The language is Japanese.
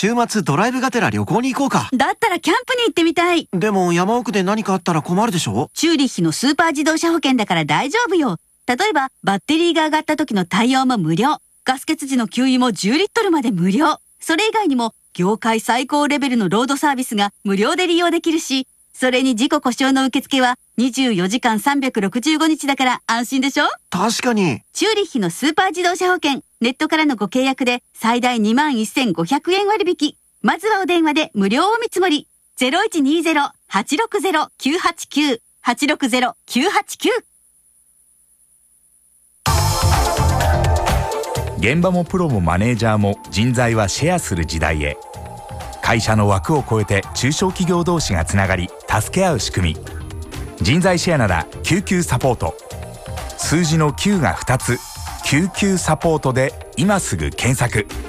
週末ドライブがてら旅行に行こうか。 だったらキャンプに行ってみたい。 でも山奥で何かあったら困るでしょ。 チューリッヒのスーパー自動車保険だから大丈夫よ。例えばバッテリーが上がった時の対応も無料、ガス欠時の給油も10リットルまで無料。それ以外にも業界最高レベルのロードサービスが無料で利用できるし、それに事故故障の受付は24時間365日だから安心でしょ。 確かに。 チューリッヒのスーパー自動車保険、ネットからのご契約で最大21,500円割引。まずはお電話で無料お見積もり。0120-860-989 860-989。 現場もプロもマネージャーも人材はシェアする時代へ。会社の枠を超えて中小企業同士がつながり助け合う仕組み、人材シェアなら救急サポート。数字の9が2つ、救急サポートで今すぐ検索。